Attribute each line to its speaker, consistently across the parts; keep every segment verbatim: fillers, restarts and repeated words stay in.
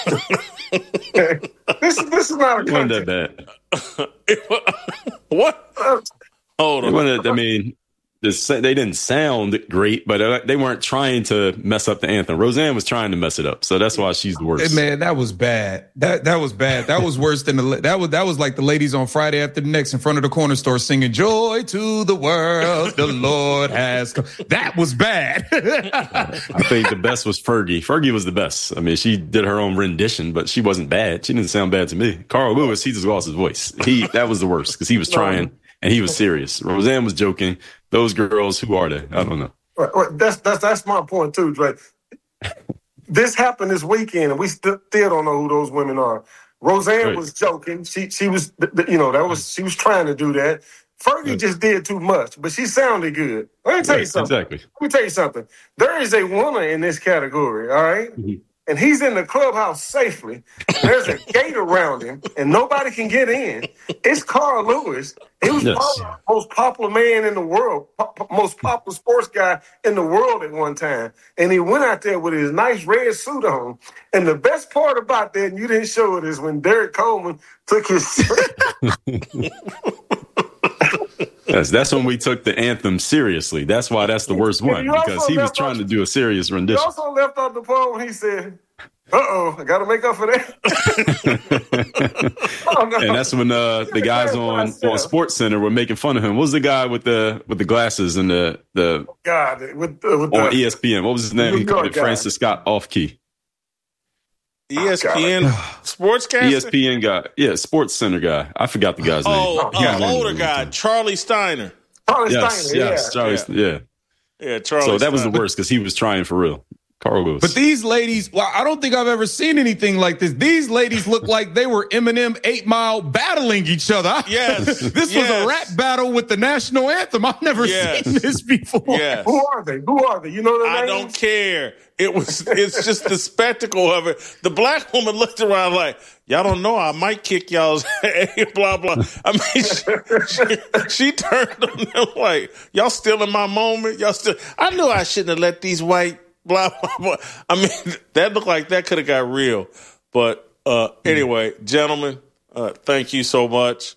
Speaker 1: this this is not a
Speaker 2: It wasn't that
Speaker 3: bad. What?
Speaker 1: Uh,
Speaker 3: Hold on.
Speaker 2: It wasn't, I mean, this, they didn't sound great, but they weren't trying to mess up the anthem. Roseanne was trying to mess it up, so that's why she's the worst.
Speaker 4: Hey, man, that was bad. That that was bad. That was worse than the that was that was like the ladies on Friday After the Next in front of the corner store singing "Joy to the world, the Lord has come." That was bad.
Speaker 2: I think the best was Fergie. Fergie was the best. I mean, she did her own rendition, but she wasn't bad. She didn't sound bad to me. Carl Lewis, he just lost his voice. He that was the worst because he was trying and he was serious. Roseanne was joking. Those girls, who are they? I don't know.
Speaker 1: Right, right. That's that's that's my point too, Dre. This happened this weekend, and we st- still don't know who those women are. Roseanne right. was joking. She she was, you know, that was she was trying to do that. Fergie right. just did too much, but she sounded good. Let me tell right, you something.
Speaker 2: Exactly.
Speaker 1: Let me tell you something. There is a woman in this category, all right? Mm-hmm. And he's in the clubhouse safely. There's a gate around him, and nobody can get in. It's Carl Lewis. He was yes. probably the most popular man in the world, po- most popular sports guy in the world at one time. And he went out there with his nice red suit on. And the best part about that, and you didn't show it, is when Derek Coleman took his
Speaker 2: Yes, that's when we took the anthem seriously. That's why that's the worst one, because he was trying to do a serious rendition.
Speaker 1: He also left out the part when he said, uh-oh, I got to make up for that.
Speaker 2: oh, no. And that's when uh, the guys on, on Sports Center were making fun of him. What was the guy with the with the glasses and the... the
Speaker 1: oh, God, with, uh, with
Speaker 2: on
Speaker 1: the,
Speaker 2: E S P N. What was his name? He called it Francis Scott Off-Key.
Speaker 3: E S P N oh, sportscaster?
Speaker 2: E S P N guy. Yeah, Sports Center guy. I forgot the guy's
Speaker 3: oh,
Speaker 2: name.
Speaker 3: Oh, uh, older guy. Charlie Steiner.
Speaker 1: Charlie
Speaker 2: yes,
Speaker 1: Steiner,
Speaker 2: yes,
Speaker 1: yeah.
Speaker 2: Charlie, yeah.
Speaker 3: Yeah, yeah Charlie
Speaker 2: So that
Speaker 3: Steiner.
Speaker 2: was the worst because he was trying for real. Carl Lewis.
Speaker 4: But these ladies, well, I don't think I've ever seen anything like this. These ladies look like they were Eminem eight Mile battling each other.
Speaker 3: Yes.
Speaker 4: This
Speaker 3: yes.
Speaker 4: was a rap battle with the national anthem. I've never
Speaker 3: yes.
Speaker 4: seen this before.
Speaker 3: Yes.
Speaker 1: Who are they? Who are they? You know their
Speaker 3: I
Speaker 1: names?
Speaker 3: don't care. It was, it's just the spectacle of it. The black woman looked around like, y'all don't know, I might kick y'all's blah, blah. I mean, she, she, she turned on them like, y'all still in my moment? Y'all still, I knew I shouldn't have let these white blah, blah, blah. I mean, that looked like that could have got real. But uh, anyway, gentlemen, uh, thank you so much.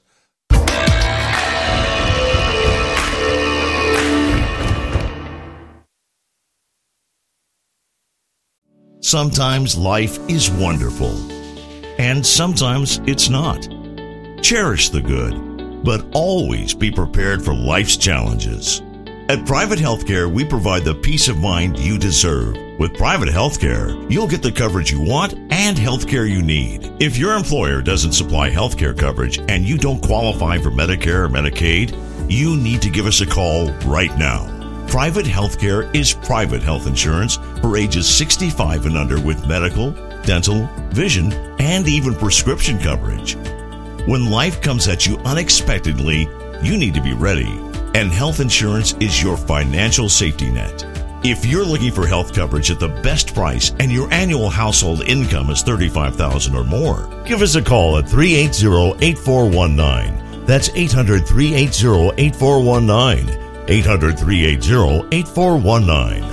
Speaker 5: Sometimes life is wonderful, and sometimes it's not. Cherish the good, but always be prepared for life's challenges. At Private Healthcare, we provide the peace of mind you deserve. With Private Healthcare, you'll get the coverage you want and healthcare you need. If your employer doesn't supply healthcare coverage and you don't qualify for Medicare or Medicaid, you need to give us a call right now. Private Healthcare is private health insurance for ages sixty-five and under with medical, dental, vision, and even prescription coverage. When life comes at you unexpectedly, you need to be ready. And health insurance is your financial safety net. If you're looking for health coverage at the best price and your annual household income is thirty-five thousand dollars or more, give us a call at three eight zero, eight four one nine. That's eight hundred, three eight zero, eight four one nine. eight hundred, three eight zero, eight four one nine.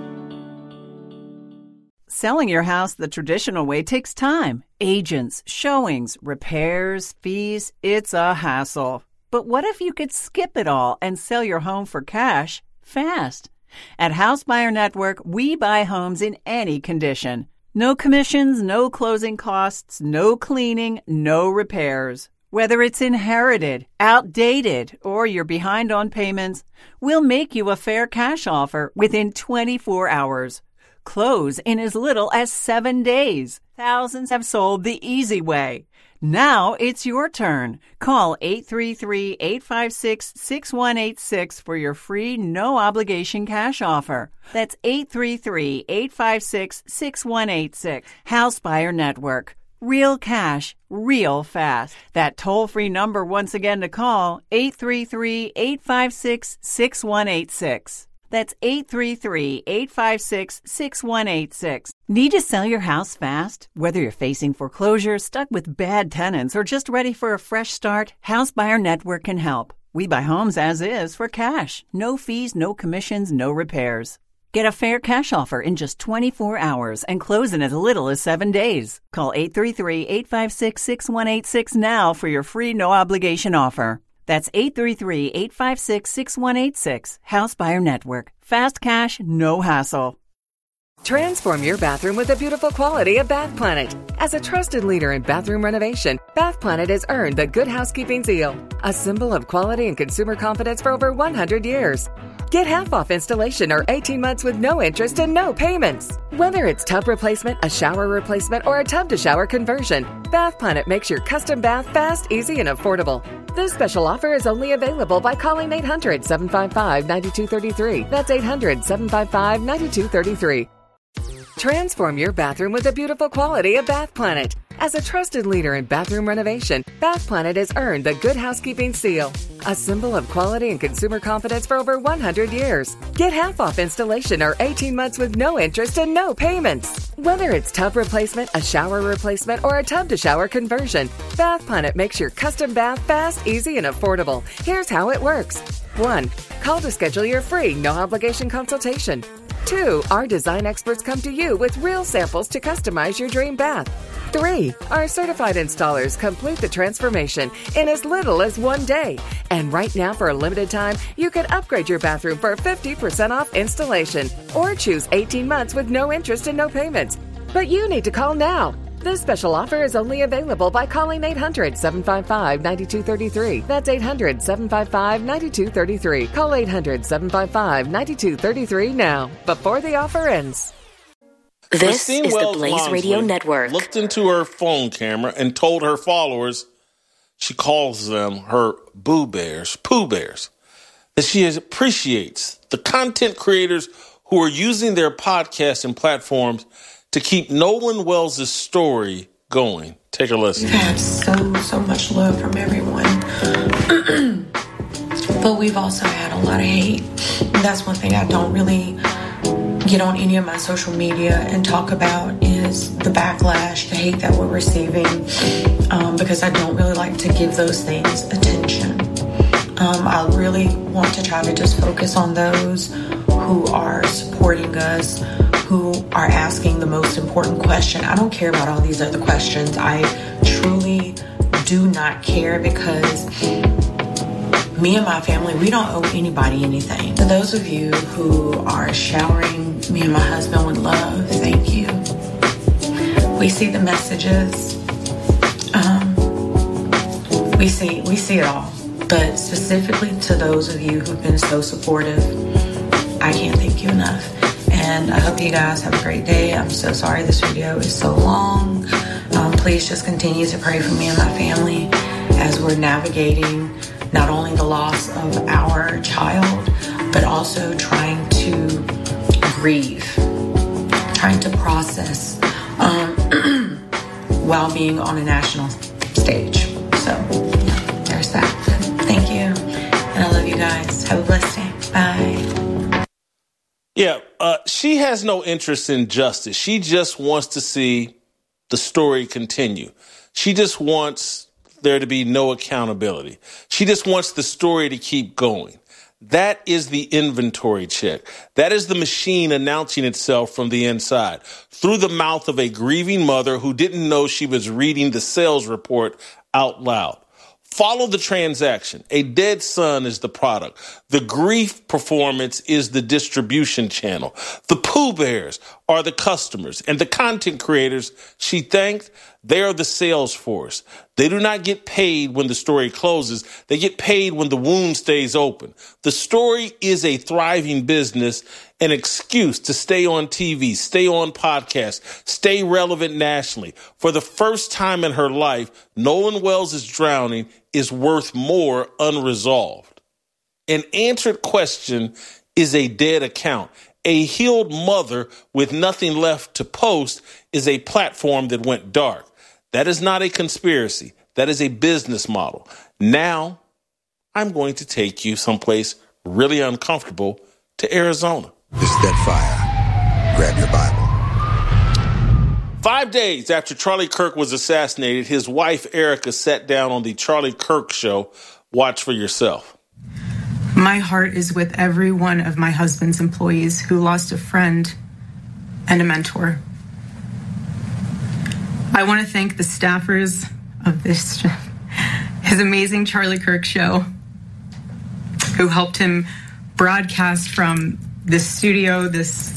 Speaker 6: Selling your house the traditional way takes time. Agents, showings, repairs, fees. It's a hassle. But what if you could skip it all and sell your home for cash fast? At House Buyer Network, we buy homes in any condition. No commissions, no closing costs, no cleaning, no repairs. Whether it's inherited, outdated, or you're behind on payments, we'll make you a fair cash offer within twenty-four hours. Close in as little as seven days. Thousands have sold the easy way. Now it's your turn. Call eight three three, eight five six, six one eight six for your free no-obligation cash offer. That's eight three three, eight five six, six one eight six. House Buyer Network. Real cash, real fast. That toll-free number once again to call, eight three three, eight five six, six one eight six. That's eight three three, eight five six, six one eight six. Need to sell your house fast? Whether you're facing foreclosure, stuck with bad tenants, or just ready for a fresh start, House Buyer Network can help. We buy homes as is for cash. No fees, no commissions, no repairs. Get a fair cash offer in just twenty-four hours and close in as little as seven days. Call eight three three, eight five six, six one eight six now for your free no-obligation offer. That's eight three three, eight five six, six one eight six. House Buyer Network. Fast cash, no hassle.
Speaker 7: Transform your bathroom with the beautiful quality of Bath Planet. As a trusted leader in bathroom renovation, Bath Planet has earned the Good Housekeeping seal, a symbol of quality and consumer confidence for over one hundred years. Get half off installation or eighteen months with no interest and no payments. Whether it's tub replacement, a shower replacement, or a tub-to-shower conversion, Bath Planet makes your custom bath fast, easy, and affordable. This special offer is only available by calling eight hundred, seven five five, nine two three three. That's eight hundred, seven five five, nine two three three. Transform your bathroom with the beautiful quality of Bath Planet. As a trusted leader in bathroom renovation, Bath Planet has earned the Good Housekeeping seal, a symbol of quality and consumer confidence for over one hundred years. Get half off installation or eighteen months with no interest and no payments. Whether it's tub replacement, a shower replacement, or a tub-to-shower conversion, Bath Planet makes your custom bath fast, easy, and affordable. Here's how it works. One, call to schedule your free, no-obligation consultation. Two, our design experts come to you with real samples to customize your dream bath. Three, our certified installers complete the transformation in as little as one day. And right now, for a limited time, you can upgrade your bathroom for fifty percent off installation or choose eighteen months with no interest and no payments. But you need to call now. This special offer is only available by calling eight hundred, seven five five, nine two three three. That's eight hundred, seven five five, nine two three three. Call eight hundred, seven five five, nine two three three now, before the offer ends.
Speaker 8: This
Speaker 3: Christine
Speaker 8: is
Speaker 3: Wells
Speaker 8: the Blaze
Speaker 3: Longley
Speaker 8: Radio Network.
Speaker 3: Looked into her phone camera and told her followers, she calls them her boo bears, pooh bears, that she appreciates the content creators who are using their podcasts and platforms to keep Nolan Wells' story going. Take a listen.
Speaker 9: We've had so, so much love from everyone. But we've also had a lot of hate. That's one thing I don't really get on any of my social media and talk about is the backlash, the hate that we're receiving, um, because I don't really like to give those things attention. Um, I really want to try to just focus on those who are supporting us, who are asking the most important question. I don't care about all these other questions. I truly do not care because me and my family, we don't owe anybody anything. To those of you who are showering me and my husband with love, thank you. We see the messages. Um, we see we see it all. But specifically to those of you who've been so supportive, I can't thank you enough. And I hope you guys have a great day. I'm so sorry this video is so long. Um, please just continue to pray for me and my family as we're navigating not only the loss of our child, but also trying to grieve, trying to process um, while being on a national stage. So there's that. Thank you. And I love you guys. Have a blessed day. Bye.
Speaker 3: Yeah, uh, she has no interest in justice. She just wants to see the story continue. She just wants there to be no accountability. She just wants the story to keep going. That is the inventory check. That is the machine announcing itself from the inside through the mouth of a grieving mother who didn't know she was reading the sales report out loud. Follow the transaction. A dead son is the product. The grief performance is the distribution channel. The Pooh Bears are the customers, and the content creators she thanked, they are the sales force. They do not get paid when the story closes. They get paid when the wound stays open. The story is a thriving business, an excuse to stay on T V, stay on podcasts, stay relevant nationally. For the first time in her life, Nolan Wells' drowning is worth more unresolved. An answered question is a dead account. A healed mother with nothing left to post is a platform that went dark. That is not a conspiracy. That is a business model. Now, I'm going to take you someplace really uncomfortable to Arizona.
Speaker 10: This is Dead Fire. Grab your Bible.
Speaker 3: Five days after Charlie Kirk was assassinated, his wife, Erica, sat down on the Charlie Kirk Show. Watch for yourself.
Speaker 9: My heart is with every one of my husband's employees who lost a friend and a mentor. I want to thank the staffers of this his amazing Charlie Kirk show, who helped him broadcast from this studio, this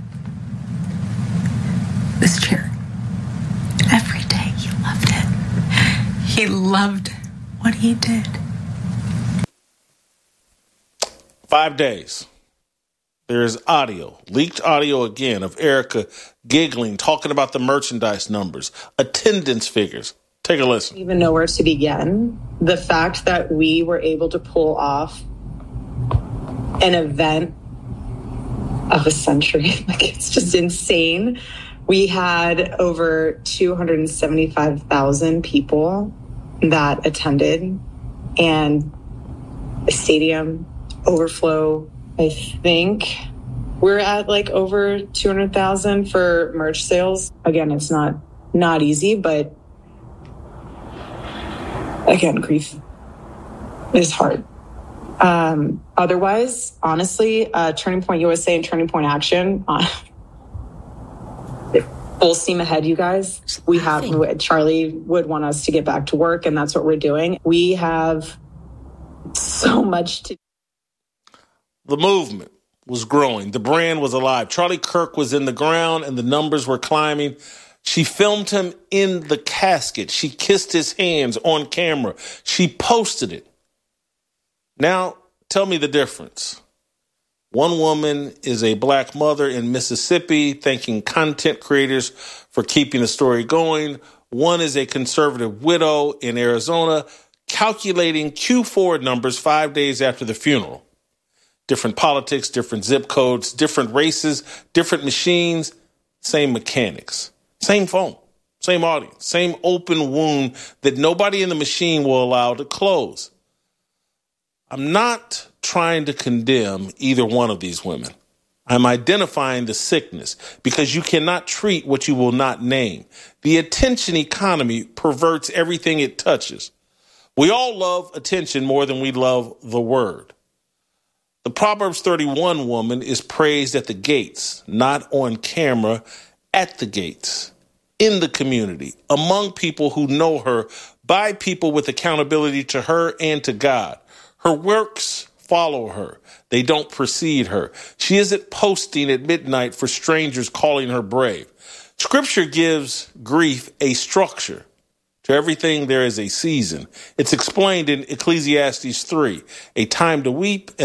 Speaker 9: this chair. Every day he loved it. He loved what he did.
Speaker 3: Five days. There is audio, leaked audio again of Erica giggling, talking about the merchandise numbers, attendance figures. Take a listen.
Speaker 8: Even know where to begin. The fact that we were able to pull off an event of a century, like it's just insane. We had over two hundred seventy-five thousand people that attended, and the stadium overflow. I think we're at like over two hundred thousand for merch sales. Again, it's not not easy, but again, grief is hard. Um, otherwise, honestly, uh, Turning Point U S A and Turning Point Action, uh, full steam ahead, you guys. We have, Charlie would want us to get back to work, and that's what we're doing. We have so much to do.
Speaker 3: The movement was growing. The brand was alive. Charlie Kirk was in the ground, and the numbers were climbing. She filmed him in the casket. She kissed his hands on camera. She posted it. Now, tell me the difference. One woman is a black mother in Mississippi thanking content creators for keeping the story going. One is a conservative widow in Arizona calculating Q four numbers five days after the funeral. Different politics, different zip codes, different races, different machines, same mechanics, same phone, same audience, same open wound that nobody in the machine will allow to close. I'm not trying to condemn either one of these women. I'm identifying the sickness because you cannot treat what you will not name. The attention economy perverts everything it touches. We all love attention more than we love the word. The Proverbs thirty-one woman is praised at the gates, not on camera, at the gates, in the community, among people who know her, by people with accountability to her and to God. Her works follow her. They don't precede her. She isn't posting at midnight for strangers calling her brave. Scripture gives grief a structure. To everything there is a season. It's explained in Ecclesiastes three, a time to weep